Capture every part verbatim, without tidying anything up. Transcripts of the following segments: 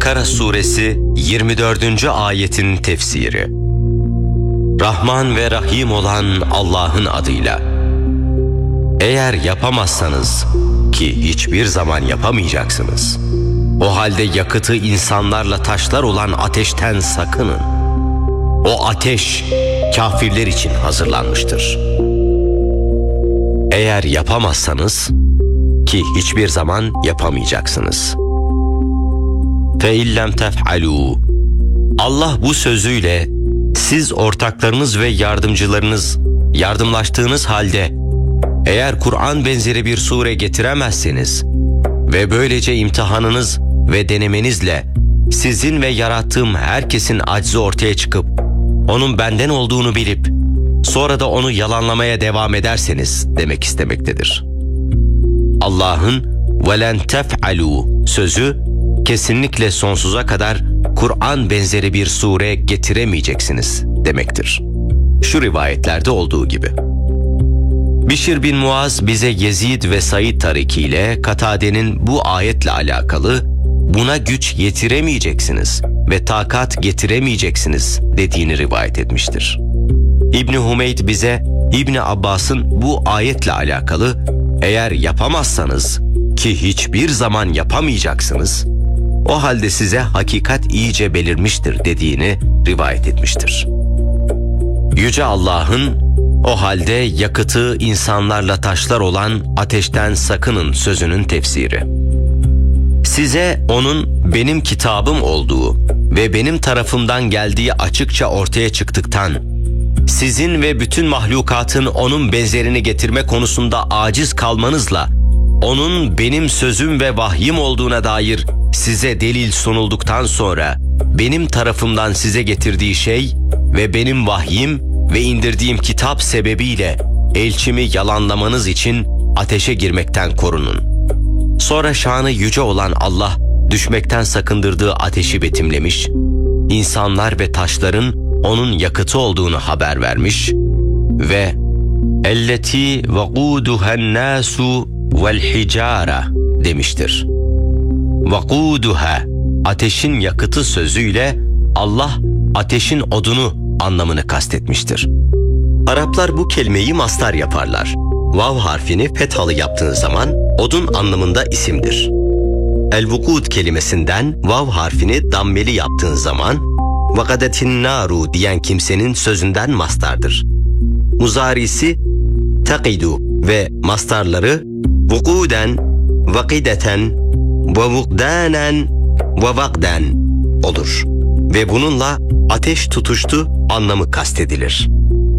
Bakara suresi yirmi dördüncü ayetin tefsiri. Rahman ve Rahim olan Allah'ın adıyla. Eğer yapamazsanız, ki hiçbir zaman yapamayacaksınız, o halde yakıtı insanlarla taşlar olan ateşten sakının. O ateş kafirler için hazırlanmıştır. Eğer yapamazsanız, ki hiçbir zaman yapamayacaksınız. فَاِلَّمْ تَفْعَلُوا Allah bu sözüyle siz ortaklarınız ve yardımcılarınız yardımlaştığınız halde eğer Kur'an benzeri bir sure getiremezseniz ve böylece imtihanınız ve denemenizle sizin ve yarattığım herkesin aczi ortaya çıkıp onun benden olduğunu bilip sonra da onu yalanlamaya devam ederseniz demek istemektedir. Allah'ın وَلَنْ تَفْعَلُوا sözü kesinlikle sonsuza kadar Kur'an benzeri bir sure getiremeyeceksiniz demektir. Şu rivayetlerde olduğu gibi. Bişir bin Muaz bize Yezid ve Said tarikiyle Katade'nin bu ayetle alakalı buna güç yetiremeyeceksiniz ve takat getiremeyeceksiniz dediğini rivayet etmiştir. İbni Humeyd bize İbni Abbas'ın bu ayetle alakalı eğer yapamazsanız, ki hiçbir zaman yapamayacaksınız, o halde size hakikat iyice belirmiştir dediğini rivayet etmiştir. Yüce Allah'ın o halde yakıtı insanlarla taşlar olan ateşten sakının sözünün tefsiri. Size onun benim kitabım olduğu ve benim tarafımdan geldiği açıkça ortaya çıktıktan, sizin ve bütün mahlukatın onun benzerini getirme konusunda aciz kalmanızla, onun benim sözüm ve vahyim olduğuna dair size delil sunulduktan sonra, benim tarafımdan size getirdiği şey ve benim vahyim ve indirdiğim kitap sebebiyle elçimi yalanlamanız için ateşe girmekten korunun. Sonra şanı yüce olan Allah düşmekten sakındırdığı ateşi betimlemiş, insanlar ve taşların onun yakıtı olduğunu haber vermiş ve elleti vaquduhan nasu vel hicara demiştir. Vaquduha ateşin yakıtı sözüyle Allah ateşin odunu anlamını kastetmiştir. Araplar bu kelimeyi mastar yaparlar. Vav harfini fethalı yaptığın zaman odun anlamında isimdir. El-vukud kelimesinden vav harfini dammeli yaptığın zaman vakadetin naru diyen kimsenin sözünden mastardır. Muzarisi taqidu ve mastarları vukuden, vakideten, ve vukdanen ve vakden olur ve bununla ateş tutuştu anlamı kastedilir.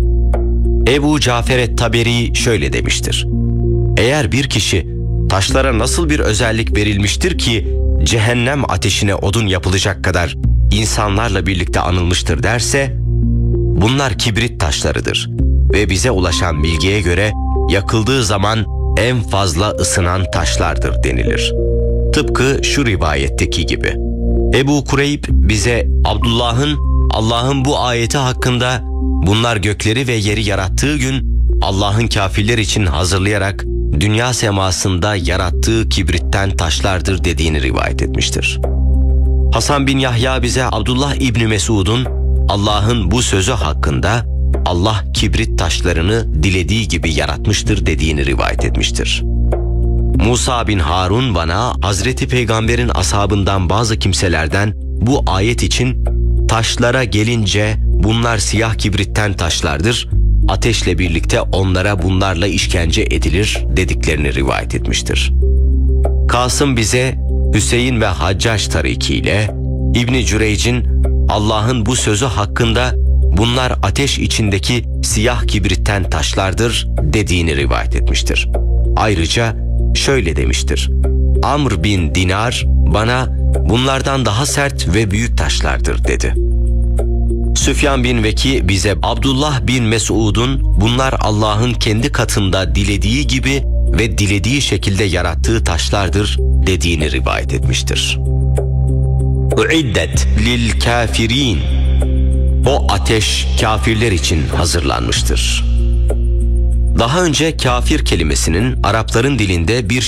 Ebu Cafer et-Taberi şöyle demiştir. Eğer bir kişi taşlara nasıl bir özellik verilmiştir ki cehennem ateşine odun yapılacak kadar insanlarla birlikte anılmıştır derse, bunlar kibrit taşlarıdır ve bize ulaşan bilgiye göre yakıldığı zaman en fazla ısınan taşlardır denilir. Tıpkı şu rivayetteki gibi. Ebu Kureyb bize Abdullah'ın Allah'ın bu ayeti hakkında bunlar gökleri ve yeri yarattığı gün Allah'ın kafirler için hazırlayarak dünya semasında yarattığı kibritten taşlardır dediğini rivayet etmiştir. Hasan bin Yahya bize Abdullah İbni Mesud'un Allah'ın bu sözü hakkında Allah kibrit taşlarını dilediği gibi yaratmıştır dediğini rivayet etmiştir. Musa bin Harun bana Hazreti Peygamber'in ashabından bazı kimselerden bu ayet için taşlara gelince bunlar siyah kibritten taşlardır, ateşle birlikte onlara bunlarla işkence edilir dediklerini rivayet etmiştir. Kasım bize Hüseyin ve Haccac tarikiyle İbni Cüreyc'in Allah'ın bu sözü hakkında bunlar ateş içindeki siyah kibritten taşlardır dediğini rivayet etmiştir. Ayrıca şöyle demiştir. Amr bin Dinar bana bunlardan daha sert ve büyük taşlardır dedi. Süfyan bin Veki bize Abdullah bin Mesud'un bunlar Allah'ın kendi katında dilediği gibi ve dilediği şekilde yarattığı taşlardır dediğini rivayet etmiştir. Uiddet lil kafirin o ateş kafirler için hazırlanmıştır. Daha önce kafir kelimesinin Arapların dilinde bir